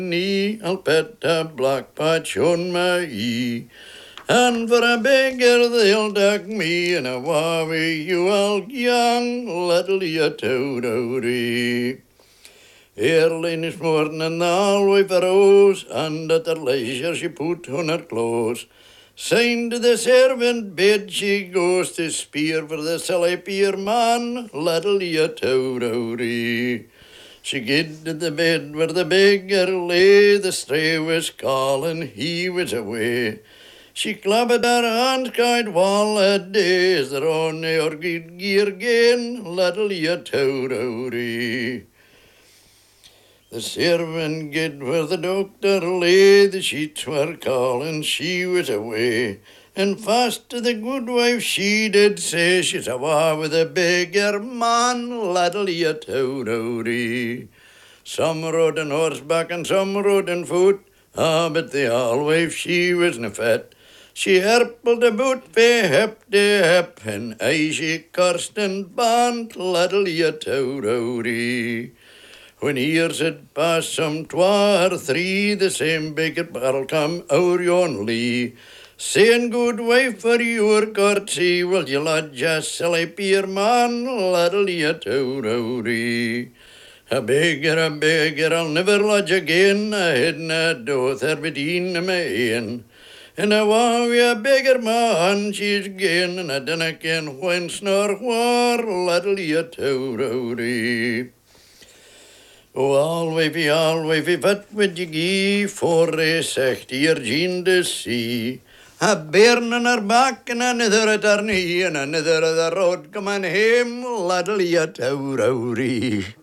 knee, I'll pet a black patch on my ee. And for a beggar they'll duck me, and a wawie you all young, little yatodori. Early this morning the wife arose, and at her leisure she put on her clothes. Saying to the servant bid she goes to spear for the silly peer man, little yatodori. She get to the bed where the beggar lay, the stray was calling, he was away. She clapped her hands, cried, "Wall a days, they're on your good gear again, little yatodori." The servant get where the doctor lay, the sheets were calling, she was away. And fast to the good wife she did say, she's awa with a beggar man, little yatodori. Some rode on horseback and some rode on foot, but the all wife she wasna fit. She herpled about fae hip to hip, and aye she cursed and banned, little yatodori. When years had passed some 2 or 3, the same beggar barrel come o'er yon lea, saying, "Good wife, for your courtesy, will you lodge a silly peer man, little yatodori?" A beggar, I'll never lodge again, I hadna doth her between my ain. And I wow a beggar man, she's gane, and I dinna ken whence nor where, little yatodori. Oh, all wavy, what would you give for a secht your jean to see? A bairn on her back and another at her knee, and another at the road coming home, little yatodori.